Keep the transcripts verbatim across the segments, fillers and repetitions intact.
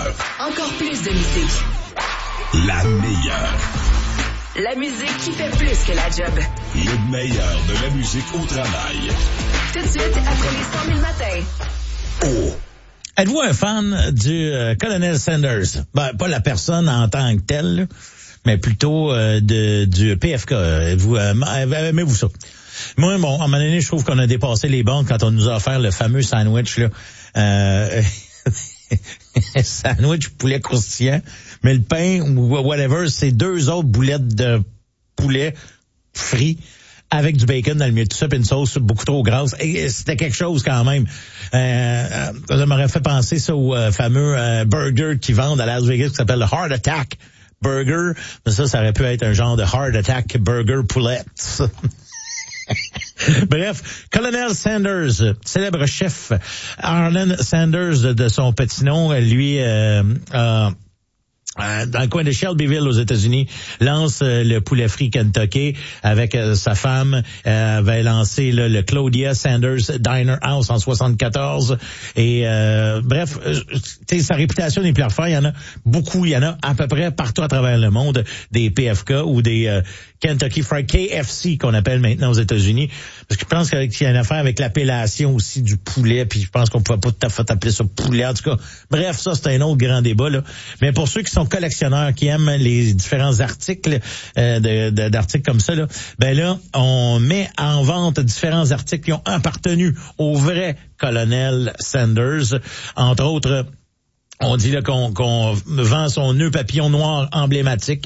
heure. Encore plus de musique. La meilleure. La musique qui fait plus que la job. Le meilleur de la musique au travail. Tout de suite, après les cent mille matins. Oh. Êtes-vous un fan du euh, Colonel Sanders? Ben, pas la personne en tant que telle, là, mais plutôt euh, de, du P F K. Êtes-vous, euh, aimez-vous ça? Moi, bon, à un moment donné, je trouve qu'on a dépassé les bornes quand on nous a offert le fameux sandwich, là. Euh, sandwich poulet croustillant, mais le pain ou whatever, c'est deux autres boulettes de poulet frit avec du bacon dans le milieu de tout ça, puis une sauce beaucoup trop grasse. Et c'était quelque chose quand même. Euh, ça m'aurait fait penser ça au euh, fameux euh, burger qu'ils vendent à Las Vegas qui s'appelle le Heart Attack Burger. Mais ça, ça aurait pu être un genre de Heart Attack Burger poulet. Bref, Colonel Sanders, célèbre chef Arlen Sanders de, de son petit nom, lui euh, euh, Euh, dans le coin de Shelbyville aux États-Unis, lance euh, le poulet frit Kentucky avec euh, sa femme. Euh, avait lancé là, le Claudia Sanders Diner House en soixante-quatorze. Et euh, bref, euh, sa réputation n'est plus à refaire. Il y en a beaucoup, il y en a à peu près partout à travers le monde, des P F K ou des euh, Kentucky Fried K F C qu'on appelle maintenant aux États-Unis. Parce que je pense qu'il y a une affaire avec l'appellation aussi du poulet, puis je pense qu'on ne pouvait pas tout à fait appeler ça poulet. En tout cas, bref, ça c'est un autre grand débat, là. Mais pour ceux qui sont collectionneurs, qui aiment les différents articles, euh, de, de, d'articles comme ça, là, ben là, on met en vente différents articles qui ont appartenu au vrai colonel Sanders. Entre autres, on dit là qu'on, qu'on vend son nœud papillon noir emblématique.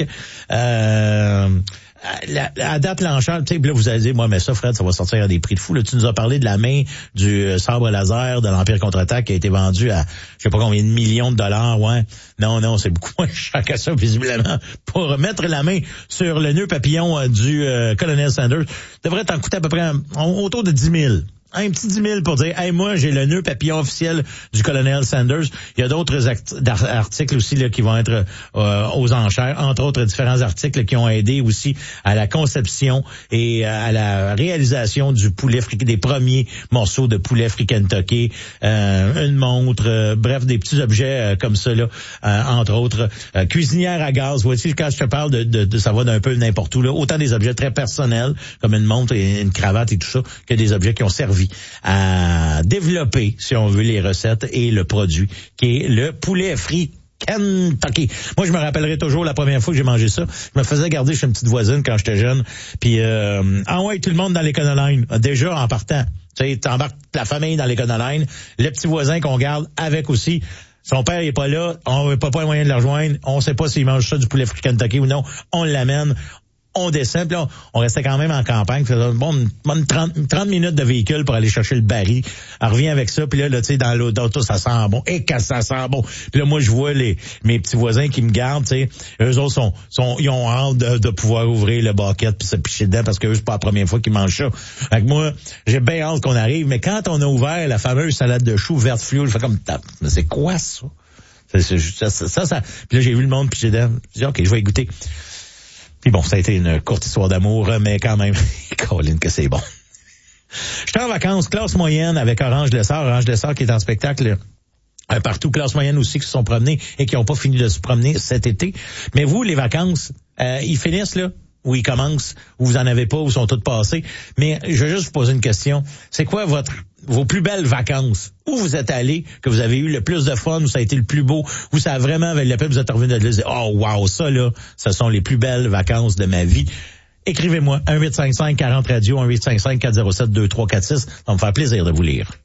Euh, La, la date l'enchère, tu sais, là, vous allez dire, moi, mais ça, Fred, ça va sortir à des prix de fou. Là, tu nous as parlé de la main du euh, sabre laser de l'Empire contre-attaque qui a été vendu à, je sais pas combien de millions de dollars, ouais. Non, non, c'est beaucoup moins cher que ça, visiblement. Pour mettre la main sur le nœud papillon euh, du euh, colonel Sanders, devrait t'en coûter à peu près un, autour de dix mille. Un petit dix mille pour dire, hey, moi, j'ai le nœud papillon officiel du colonel Sanders. Il y a d'autres act- articles aussi là qui vont être euh, aux enchères, entre autres différents articles qui ont aidé aussi à la conception et à la réalisation du poulet frit, des premiers morceaux de poulet frit Kentucky, euh, une montre, euh, bref, des petits objets euh, comme ça là, euh, entre autres, euh, cuisinière à gaz. Voici quand je te parle de, de, de ça va d'un peu n'importe où là, autant des objets très personnels comme une montre et une cravate et tout ça, que des objets qui ont servi à développer, si on veut, les recettes et le produit, qui est le poulet frit Kentucky. Moi, je me rappellerai toujours la première fois que j'ai mangé ça. Je me faisais garder chez une petite voisine quand j'étais jeune. Puis, euh, ah ouais, tout le monde dans l'Econoline. Déjà, en partant, tu sais, t'embarques la famille dans l'Econoline. Le petit voisin qu'on garde avec aussi. Son père est pas là. On n'a pas le moyen de le rejoindre. On sait pas s'il mange ça du poulet frit Kentucky ou non. On l'amène. On descend, puis là, on restait quand même en campagne. Fait bon, une bonne trente, trente minutes de véhicule pour aller chercher le baril. Elle revient avec ça, puis là, là tu sais, dans l'auto, ça sent bon. Et que ça sent bon. Puis là, moi, je vois les mes petits voisins qui me gardent, tu sais. Eux autres sont, sont, ils ont hâte de, de pouvoir ouvrir le bucket puis se picher dedans parce que eux, c'est pas la première fois qu'ils mangent ça. Fait que moi, j'ai bien hâte qu'on arrive. Mais quand on a ouvert la fameuse salade de choux verte fluo, je fais comme, mais c'est quoi ça? C'est, c'est, ça, ça, ça, ça. Puis là, j'ai vu le monde picher dedans. Je dis, OK, je vais y goûter. Puis bon, ça a été une courte histoire d'amour, mais quand même, Colin, que c'est bon. J'étais en vacances, classe moyenne avec Orange Lessard. Orange Lessard qui est en spectacle euh, partout. Classe moyenne aussi qui se sont promenés et qui n'ont pas fini de se promener cet été. Mais vous, les vacances, euh, ils finissent là? Ou ils commencent, ou vous en avez pas, ou sont toutes passées. Mais je vais juste vous poser une question. C'est quoi votre vos plus belles vacances? Où vous êtes allés, que vous avez eu le plus de fun, où ça a été le plus beau, où ça a vraiment valu la peine, vous êtes revenu de dire, oh wow, ça là, ce sont les plus belles vacances de ma vie. Écrivez-moi, un huit cinq cinq quarante radio, un huit cinq cinq quatre zéro sept deux trois quatre six. Ça va me faire plaisir de vous lire.